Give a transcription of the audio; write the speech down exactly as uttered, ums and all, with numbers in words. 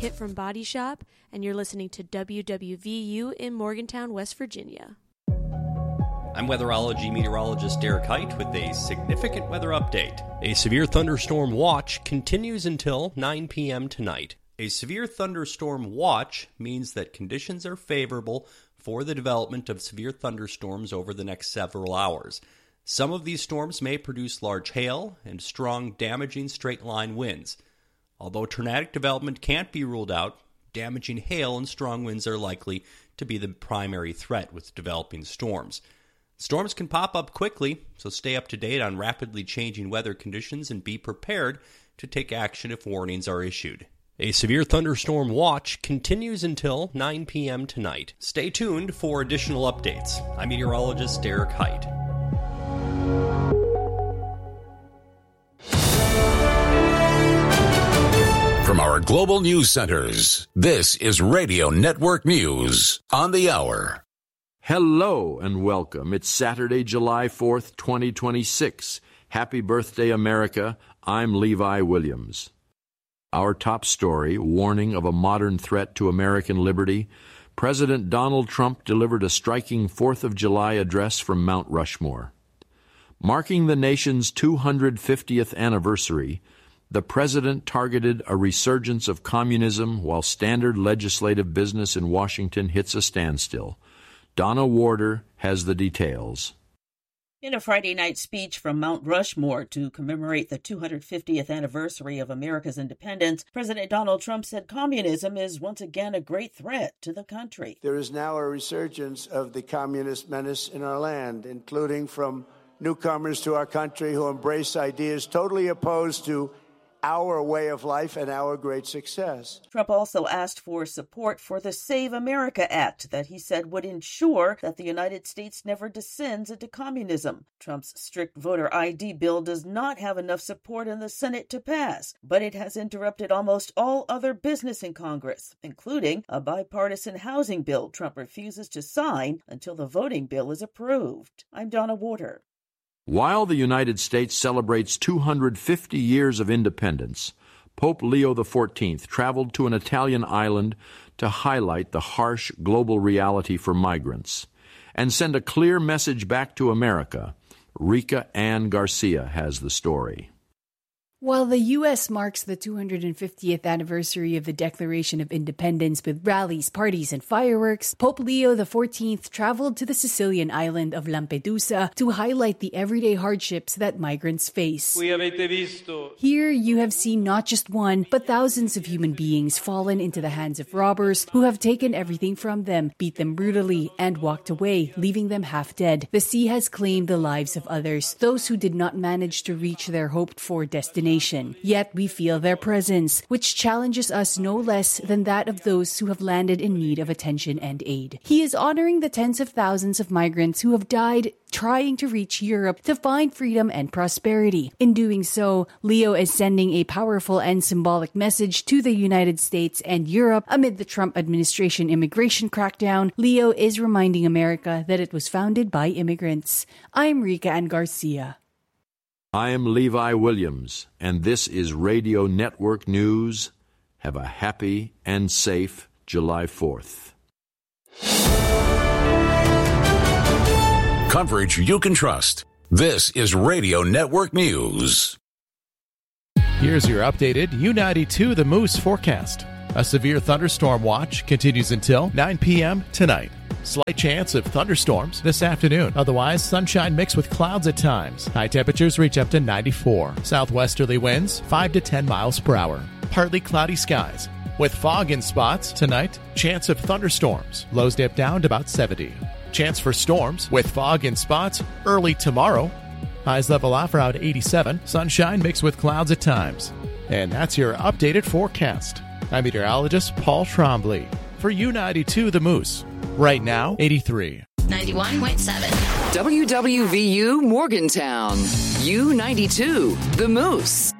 Pickett from Body Shop, and you're listening to W W V U in Morgantown, West Virginia. I'm weatherology meteorologist Derek Height with a significant weather update. A severe thunderstorm watch continues until nine p.m. tonight. A severe thunderstorm watch means that conditions are favorable for the development of severe thunderstorms over the next several hours. Some of these storms may produce large hail and strong, damaging straight-line winds. Although tornadic development can't be ruled out, damaging hail and strong winds are likely to be the primary threat with developing storms. Storms can pop up quickly, so stay up to date on rapidly changing weather conditions and be prepared to take action if warnings are issued. A severe thunderstorm watch continues until nine p.m. tonight. Stay tuned for additional updates. I'm meteorologist Derek Height. From our global news centers, this is Radio Network News on the hour. Hello and welcome. It's Saturday, July fourth, twenty twenty-six. Happy birthday, America. I'm Levi Williams. Our top story, warning of a modern threat to American liberty. President Donald Trump delivered a striking fourth of July address from Mount Rushmore. Marking the nation's two hundred fiftieth anniversary, the president targeted a resurgence of communism while standard legislative business in Washington hits a standstill. Donna Warder has the details. In a Friday night speech from Mount Rushmore to commemorate the two hundred fiftieth anniversary of America's independence, President Donald Trump said communism is once again a great threat to the country. There is now a resurgence of the communist menace in our land, including from newcomers to our country who embrace ideas totally opposed to our way of life and our great success. Trump also asked for support for the Save America Act that he said would ensure that the United States never descends into communism. Trump's strict voter I D bill does not have enough support in the Senate to pass, but it has interrupted almost all other business in Congress, including a bipartisan housing bill Trump refuses to sign until the voting bill is approved. I'm Donna Warder. While the United States celebrates two hundred fifty years of independence, Pope Leo the fourteenth traveled to an Italian island to highlight the harsh global reality for migrants and send a clear message back to America. Rika Ann Garcia has the story. While the U S marks the two hundred fiftieth anniversary of the Declaration of Independence with rallies, parties, and fireworks, Pope Leo the fourteenth traveled to the Sicilian island of Lampedusa to highlight the everyday hardships that migrants face. Here you have seen not just one, but thousands of human beings fallen into the hands of robbers who have taken everything from them, beat them brutally, and walked away, leaving them half dead. The sea has claimed the lives of others, those who did not manage to reach their hoped-for destination. Yet we feel their presence, which challenges us no less than that of those who have landed in need of attention and aid. He is honoring the tens of thousands of migrants who have died trying to reach Europe to find freedom and prosperity. In doing so, Leo is sending a powerful and symbolic message to the United States and Europe. Amid the Trump administration immigration crackdown, Leo is reminding America that it was founded by immigrants. I'm Rika Ann Garcia. I am Levi Williams, and this is Radio Network News. Have a happy and safe July fourth. Coverage you can trust. This is Radio Network News. Here's your updated U ninety-two The Moose forecast. A severe thunderstorm watch continues until nine p.m. tonight. Slight chance of thunderstorms this afternoon. Otherwise, sunshine mixed with clouds at times. High temperatures reach up to ninety-four. Southwesterly winds five to ten miles per hour. Partly cloudy skies. With fog in spots tonight, chance of thunderstorms. Lows dip down to about seventy. Chance for storms with fog in spots early tomorrow. Highs level off around eighty-seven. Sunshine mixed with clouds at times. And that's your updated forecast. I'm meteorologist Paul Trombley for U ninety-two The Moose. Right now, eighty-three. ninety-one point seven. W W V U Morgantown. U ninety-two The Moose.